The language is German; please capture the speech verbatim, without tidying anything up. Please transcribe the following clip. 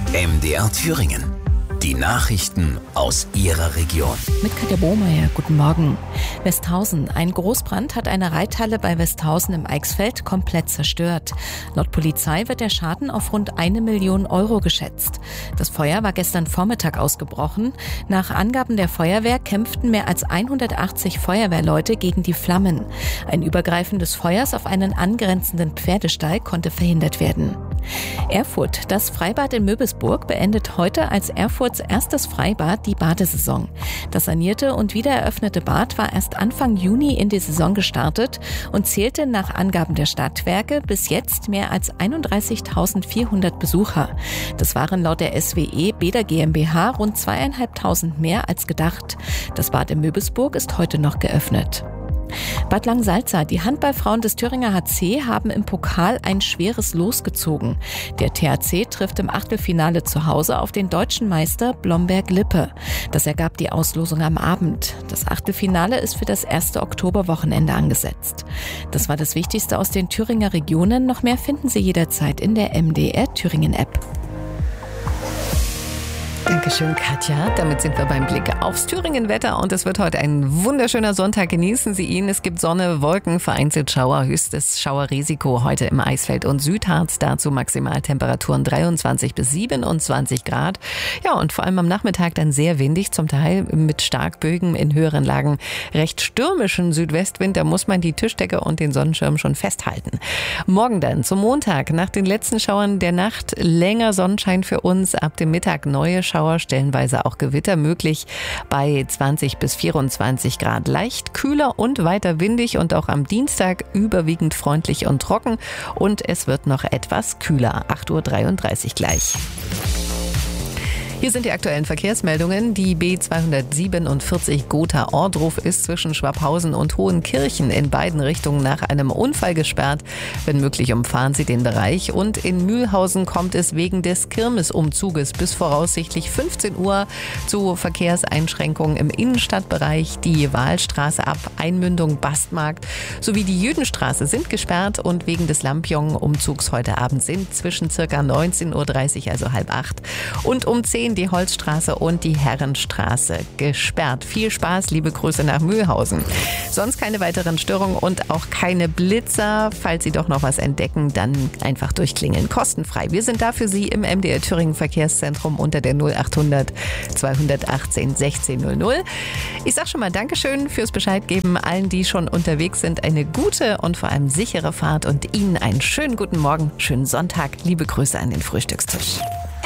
M D R Thüringen. Die Nachrichten aus Ihrer Region. Mit Katja Bohmeier, guten Morgen. Westhausen. Ein Großbrand hat eine Reithalle bei Westhausen im Eichsfeld komplett zerstört. Laut Polizei wird der Schaden auf rund eine Million Euro geschätzt. Das Feuer war gestern Vormittag ausgebrochen. Nach Angaben der Feuerwehr kämpften mehr als hundertachtzig Feuerwehrleute gegen die Flammen. Ein Übergreifen des Feuers auf einen angrenzenden Pferdestall konnte verhindert werden. Erfurt. Das Freibad in Möbelsburg beendet heute als Erfurts erstes Freibad die Badesaison. Das sanierte und wiedereröffnete Bad war erst Anfang Juni in die Saison gestartet und zählte nach Angaben der Stadtwerke bis jetzt mehr als einunddreißigtausendvierhundert Besucher. Das waren laut der S W E Bäder GmbH rund zweieinhalbtausend mehr als gedacht. Das Bad in Möbelsburg ist heute noch geöffnet. Bad Langsalza. Die Handballfrauen des Thüringer H C haben im Pokal ein schweres Los gezogen. Der T H C trifft im Achtelfinale zu Hause auf den deutschen Meister Blomberg-Lippe. Das ergab die Auslosung am Abend. Das Achtelfinale ist für das erste Oktoberwochenende angesetzt. Das war das Wichtigste aus den Thüringer Regionen. Noch mehr finden Sie jederzeit in der M D R Thüringen App. Dankeschön, Katja. Damit sind wir beim Blick aufs Thüringen-Wetter und es wird heute ein wunderschöner Sonntag. Genießen Sie ihn. Es gibt Sonne, Wolken, vereinzelt Schauer. Höchstes Schauerrisiko heute im Eisfeld und Südharz. Dazu Maximaltemperaturen dreiundzwanzig bis siebenundzwanzig Grad. Ja, und vor allem am Nachmittag dann sehr windig, zum Teil mit Starkbögen in höheren Lagen. Recht stürmischen Südwestwind, da muss man die Tischdecke und den Sonnenschirm schon festhalten. Morgen dann zum Montag, nach den letzten Schauern der Nacht, länger Sonnenschein für uns. Ab dem Mittag neue Schauer. Stellenweise auch Gewitter möglich bei zwanzig bis vierundzwanzig Grad. Leicht kühler und weiter windig und auch am Dienstag überwiegend freundlich und trocken. Und es wird noch etwas kühler. acht Uhr dreiunddreißig gleich. Hier sind die aktuellen Verkehrsmeldungen. Die B zweihundertsiebenundvierzig Gotha-Ohrdruf ist zwischen Schwabhausen und Hohenkirchen in beiden Richtungen nach einem Unfall gesperrt. Wenn möglich, umfahren Sie den Bereich. Und in Mühlhausen kommt es wegen des Kirmesumzuges bis voraussichtlich fünfzehn Uhr zu Verkehrseinschränkungen im Innenstadtbereich. Die Wahlstraße ab Einmündung Bastmarkt sowie die Jüdenstraße sind gesperrt und wegen des Lampion-Umzugs heute Abend sind zwischen ca. neunzehn Uhr dreißig, also halb acht, und um zehn die Holzstraße und die Herrenstraße gesperrt. Viel Spaß, liebe Grüße nach Mühlhausen. Sonst keine weiteren Störungen und auch keine Blitzer. Falls Sie doch noch was entdecken, dann einfach durchklingeln. Kostenfrei. Wir sind da für Sie im M D R Thüringen Verkehrszentrum unter der null achthundert zweihundertachtzehn sechzehn null null. Ich sag schon mal Dankeschön fürs Bescheid geben. Allen, die schon unterwegs sind, eine gute und vor allem sichere Fahrt und Ihnen einen schönen guten Morgen, schönen Sonntag. Liebe Grüße an den Frühstückstisch.